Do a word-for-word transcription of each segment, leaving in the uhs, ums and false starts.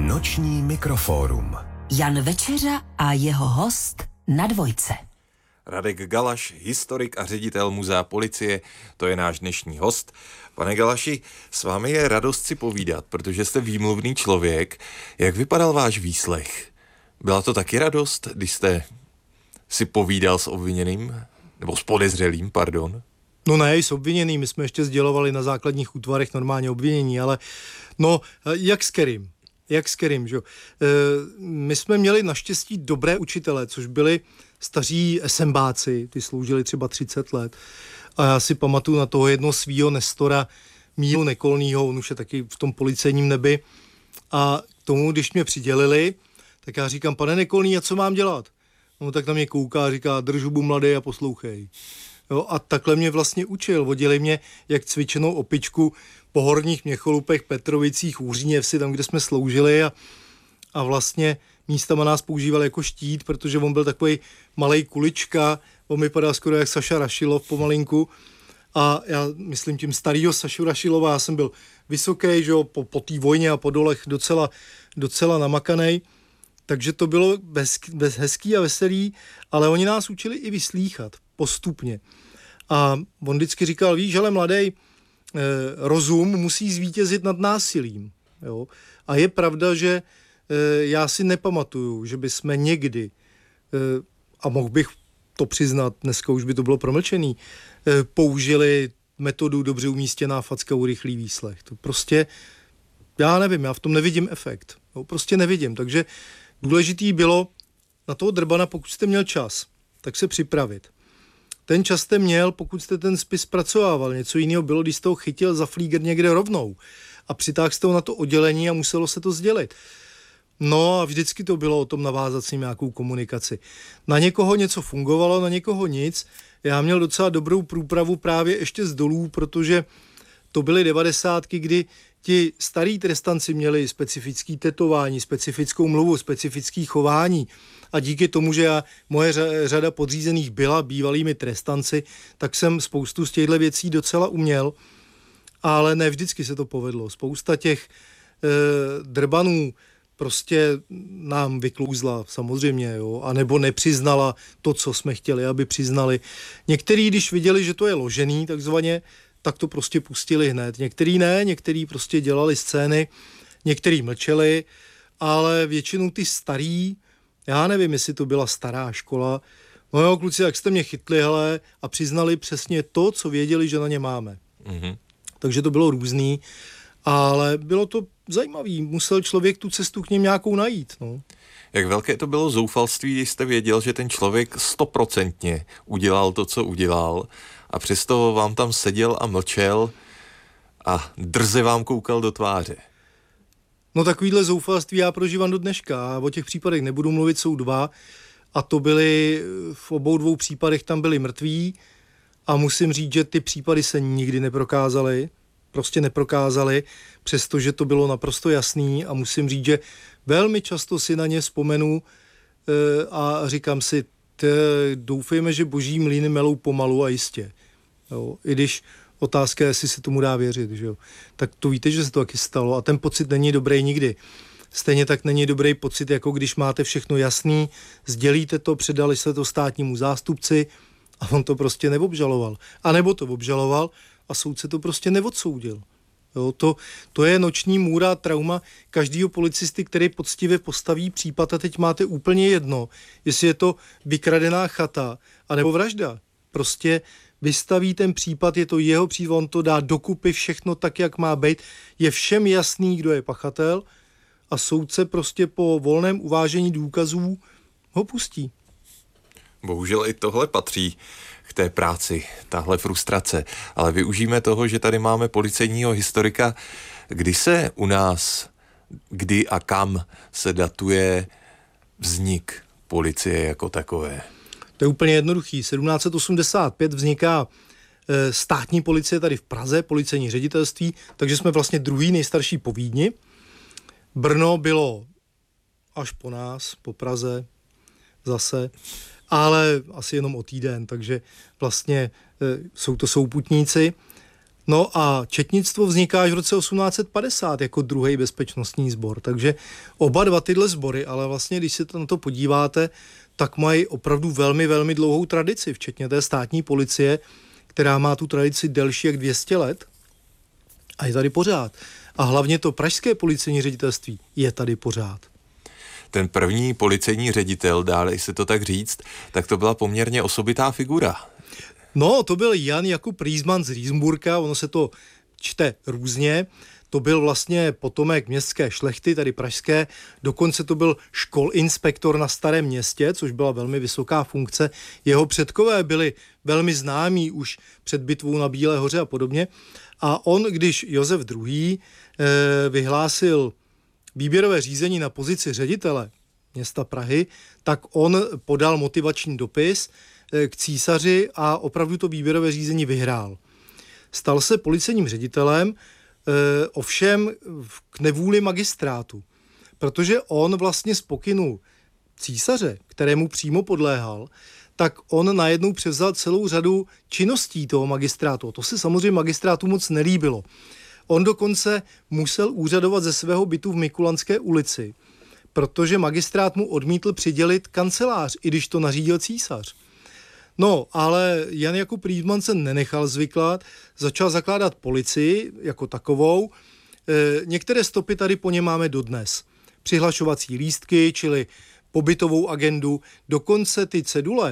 Noční mikrofórum. Jan Večeřa a jeho host na dvojce. Radek Galaš, historik a ředitel Muzea policie, to je náš dnešní host. Pane Galaši, s vámi je radost si povídat, protože jste výmluvný člověk. Jak vypadal váš výslech? Byla to taky radost, když jste si povídal s obviněným? Nebo s podezřelým, pardon? No ne, s obviněným. My jsme ještě sdělovali na základních útvarech normálně obvinění, ale no, jak s kterým? Jak s kterým, že jo? E, my jsme měli naštěstí dobré učitele, což byli staří esembáci, ty sloužili třeba třicet let. A já si pamatuju na toho jednoho svýho Nestora, Míru Nekolnýho, on už je taky v tom policejním nebi. A k tomu, když mě přidělili, tak já říkám, pane Nekolný, a co mám dělat? No tak na mě kouká a říká, drž hubu mladý a poslouchej. Jo, a takhle mě vlastně učil. Vodili mě jak cvičenou opičku po Horních Měcholupech, Petrovicích, Úříněvsi, tam, kde jsme sloužili a, a vlastně místama nás používal jako štít, protože on byl takový malej kulička, on vypadal skoro jak Saša Rašilov pomalinku a já myslím tím starýho Sašu Rašilova, já jsem byl vysoký, že jo, po, po té vojně a po dolech docela, docela namakanej, takže to bylo bez, bez hezký a veselý, ale oni nás učili i vyslýchat postupně. A on vždycky říkal, víš, ale mladej, eh, rozum musí zvítězit nad násilím. Jo? A je pravda, že eh, já si nepamatuju, že bychom někdy, eh, a mohl bych to přiznat, dneska už by to bylo promlčený, eh, použili metodu dobře umístěná facka u rychlý výslech. To prostě, já nevím, já v tom nevidím efekt. Jo? Prostě nevidím. Takže důležitý bylo na toho drbana, pokud jste měl čas, tak se připravit. Ten čas jste měl, pokud jste ten spis zpracovával. Něco jiného bylo, když jste ho chytil za flíger někde rovnou a přitáhl jste ho na to oddělení a muselo se to sdělit. No a vždycky to bylo o tom navázat s ním nějakou komunikaci. Na někoho něco fungovalo, na někoho nic. Já měl docela dobrou průpravu právě ještě z dolů, protože to byly devadesátky, kdy ti starí trestanci měli specifický tetování, specifickou mluvu, specifický chování. A díky tomu, že já, moje řada podřízených byla bývalými trestanci, tak jsem spoustu z těchto věcí docela uměl, ale ne vždycky se to povedlo. Spousta těch e, drbanů prostě nám vyklouzla, samozřejmě, jo, anebo nepřiznala to, co jsme chtěli, aby přiznali. Někteří, když viděli, že to je ložený, takzvaně, tak to prostě pustili hned. Některý ne, některý prostě dělali scény, některý mlčeli, ale většinou ty starý, já nevím, jestli to byla stará škola, no jo, kluci, jak jste mě chytli, hele, a přiznali přesně to, co věděli, že na ně máme. Mm-hmm. Takže to bylo různý, ale bylo to zajímavý, musel člověk tu cestu k něm nějakou najít, no. Jak velké to bylo zoufalství, když jste věděl, že ten člověk stoprocentně udělal to, co udělal, a přesto vám tam seděl a mlčel a drze vám koukal do tváře? No takovýhle zoufalství já prožívám do dneška a o těch případech nebudu mluvit, jsou dva a to byly, v obou dvou případech tam byli mrtví a musím říct, že ty případy se nikdy neprokázaly, prostě neprokázaly, přestože to bylo naprosto jasný a musím říct, že velmi často si na ně vzpomenu a říkám si, doufejme, že boží mlýny melou pomalu a jistě. Jo, i když otázka je, jestli se tomu dá věřit, že jo. Tak to víte, že se to taky stalo a ten pocit není dobrý nikdy. Stejně tak není dobrý pocit, jako když máte všechno jasný, sdělíte to, předali se to státnímu zástupci a on to prostě neobžaloval. A nebo to obžaloval a soudce to prostě neodsoudil. Jo, to, to je noční můra trauma každého policisty, který poctivě postaví případ a teď máte úplně jedno, jestli je to vykradená chata anebo vražda. Prostě vystaví ten případ, je to jeho případ, on to dá dokupy všechno tak, jak má být. Je všem jasný, kdo je pachatel a soudce prostě po volném uvážení důkazů ho pustí. Bohužel i tohle patří k té práci, tahle frustrace. Ale využijeme toho, že tady máme policejního historika. Kdy se u nás, kdy a kam se datuje vznik policie jako takové? To je úplně jednoduchý. sedmnáct set osmdesát pět vzniká e, státní policie tady v Praze, policejní ředitelství, takže jsme vlastně druhý nejstarší po Vídni. Brno bylo až po nás, po Praze zase, ale asi jenom o týden, takže vlastně e, jsou to souputníci. No a četnictvo vzniká až v roce osmnáct set padesát jako druhý bezpečnostní sbor. Takže oba dva tyhle sbory, ale vlastně, když se na to podíváte, tak mají opravdu velmi, velmi dlouhou tradici, včetně té státní policie, která má tu tradici delší jak dvě stě let a je tady pořád. A hlavně to pražské policejní ředitelství je tady pořád. Ten první policejní ředitel, dále se to tak říct, tak to byla poměrně osobitá figura. No, to byl Jan Jakub Rýsman z Rýsmburka, ono se to čte různě. To byl vlastně potomek městské šlechty, tady pražské, dokonce to byl školinspektor na Starém Městě, což byla velmi vysoká funkce. Jeho předkové byli velmi známí už před bitvou na Bílé hoře a podobně. A on, když Josef druhý. Eh, vyhlásil výběrové řízení na pozici ředitele města Prahy, tak on podal motivační dopis eh, k císaři a opravdu to výběrové řízení vyhrál. Stal se policejním ředitelem, E, ovšem k nevůli magistrátu, protože on vlastně z pokynu císaře, kterému přímo podléhal, tak on najednou převzal celou řadu činností toho magistrátu. To se samozřejmě magistrátu moc nelíbilo. On dokonce musel úřadovat ze svého bytu v Mikulanské ulici, protože magistrát mu odmítl přidělit kancelář, i když to nařídil císař. No, ale Jan Jakub Rýsman se nenechal zvyklat, začal zakládat policii jako takovou. E, některé stopy tady po něm máme dodnes. Přihlašovací lístky, čili pobytovou agendu, dokonce ty cedule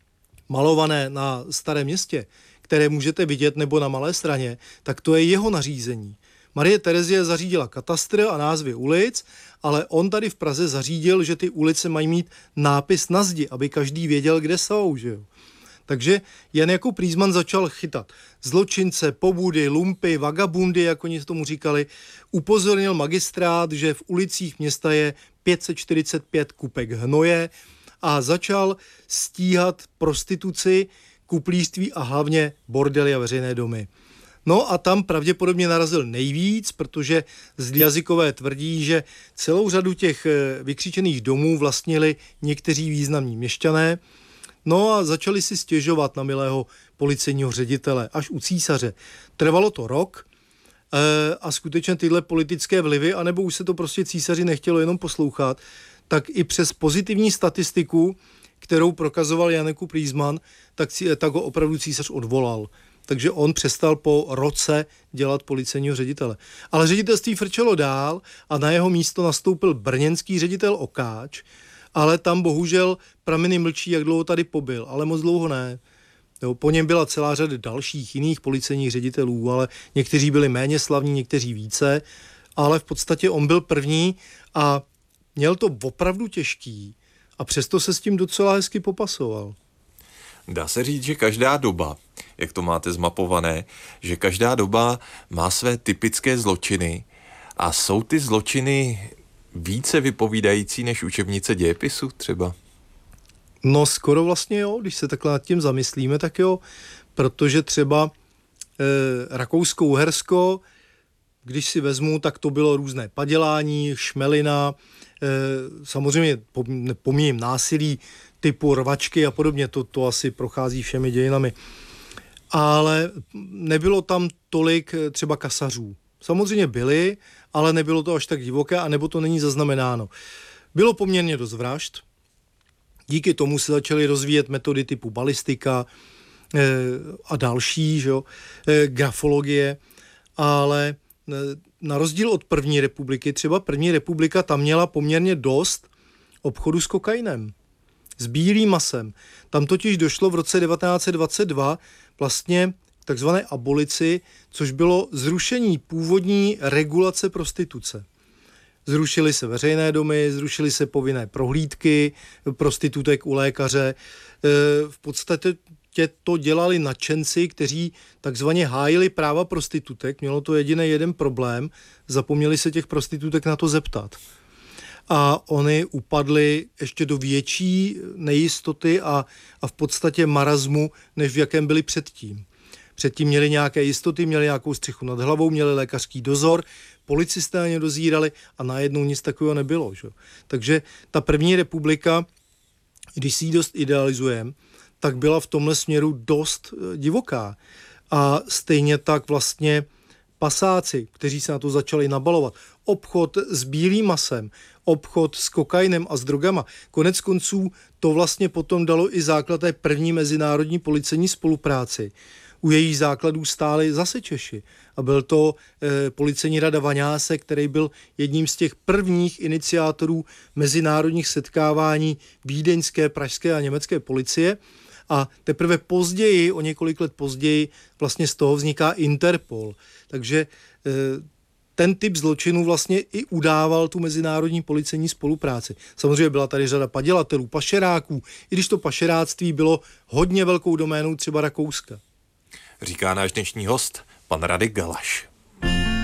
malované na Starém Městě, které můžete vidět nebo na Malé Straně, tak to je jeho nařízení. Marie Terezie zařídila katastr a názvy ulic, ale on tady v Praze zařídil, že ty ulice mají mít nápis na zdi, aby každý věděl, kde jsou, že jo. Takže Jan Jakub Rýsman začal chytat zločince, pobudy, lumpy, vagabundy, jak oni tomu říkali. Upozornil magistrát, že v ulicích města je pět set čtyřicet pět kupek hnoje a začal stíhat prostituci, kuplířství a hlavně bordely a veřejné domy. No a tam pravděpodobně narazil nejvíc, protože zlí jazykové tvrdí, že celou řadu těch vykřičených domů vlastnili někteří významní měšťané. No a začali si stěžovat na milého policejního ředitele až u císaře. Trvalo to rok e, a skutečně tyhle politické vlivy, anebo už se to prostě císaři nechtělo jenom poslouchat, tak i přes pozitivní statistiku, kterou prokazoval Jan Jakub Rýsman, tak, tak ho opravdu císař odvolal. Takže on přestal po roce dělat policejního ředitele. Ale ředitelství frčelo dál a na jeho místo nastoupil brněnský ředitel Okáč, ale tam bohužel prameny mlčí, jak dlouho tady pobyl, ale moc dlouho ne. Jo, po něm byla celá řada dalších jiných policejních ředitelů, ale někteří byli méně slavní, někteří více, ale v podstatě on byl první a měl to opravdu těžký a přesto se s tím docela hezky popasoval. Dá se říct, že každá doba, jak to máte zmapované, že každá doba má své typické zločiny a jsou ty zločiny více vypovídající než učebnice dějepisu třeba? No skoro vlastně jo, když se takhle nad tím zamyslíme, tak jo, protože třeba e, Rakousko-Uhersko, když si vezmu, tak to bylo různé padělání, šmelina, e, samozřejmě pomíjím násilí typu rvačky a podobně, to, to asi prochází všemi dějinami. Ale nebylo tam tolik třeba kasařů. Samozřejmě byli, ale nebylo to až tak divoké, anebo to není zaznamenáno. Bylo poměrně dost vražd. Díky tomu se začaly rozvíjet metody typu balistika e, a další, že jo, e, grafologie, ale e, na rozdíl od první republiky, třeba první republika tam měla poměrně dost obchodu s kokainem, s bílým masem. Tam totiž došlo v roce devatenáct set dvacet dva vlastně takzvané abolici, což bylo zrušení původní regulace prostituce. Zrušily se veřejné domy, zrušily se povinné prohlídky prostitutek u lékaře. V podstatě to dělali nadšenci, kteří takzvaně hájili práva prostitutek. Mělo to jediný jeden problém, zapomněli se těch prostitutek na to zeptat. A oni upadli ještě do větší nejistoty a, a v podstatě marazmu, než v jakém byli předtím. Předtím měli nějaké jistoty, měli nějakou střechu nad hlavou, měli lékařský dozor, policisté na ně dozírali a najednou nic takového nebylo. Že? Takže ta první republika, když si ji dost idealizujeme, tak byla v tomhle směru dost divoká. a stejně tak vlastně pasáci, kteří se na to začali nabalovat. Obchod s bílým masem, obchod s kokainem a s drogama. Konec konců to vlastně potom dalo i základ té první mezinárodní policejní spolupráci. U jejich základů stáli zase Češi. A byl to e, policejní rada Vaňáse, který byl jedním z těch prvních iniciátorů mezinárodních setkávání vídeňské, pražské a německé policie. A teprve později, o několik let později, vlastně z toho vzniká Interpol. Takže e, ten typ zločinu vlastně i udával tu mezinárodní policejní spolupráci. Samozřejmě byla tady řada padělatelů, pašeráků, i když to pašeráctví bylo hodně velkou doménou třeba Rakouska. Říká náš dnešní host, pan Radek Galaš.